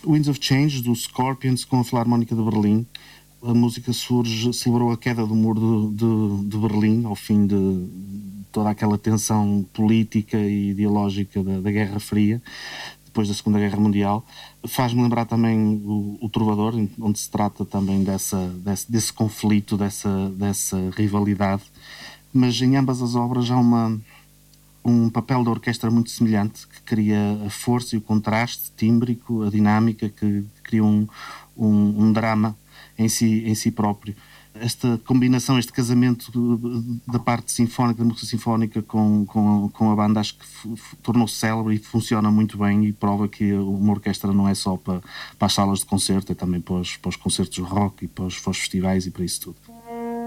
Winds of Change, do Scorpions, com a Filarmónica de Berlim. A música celebrou a queda do muro de Berlim, ao fim de toda aquela tensão política e ideológica da Guerra Fria, depois da Segunda Guerra Mundial. Faz-me lembrar também o Trovador, onde se trata também desse conflito, dessa rivalidade. Mas em ambas as obras há um papel da orquestra muito semelhante, que cria a força e o contraste tímbrico, a dinâmica, que cria um drama em si próprio. Esta combinação, este casamento da parte sinfónica, da música sinfónica com a banda, acho que tornou-se célebre e funciona muito bem, e prova que uma orquestra não é só para as salas de concerto, é também para os concertos de rock e para os festivais e para isso tudo.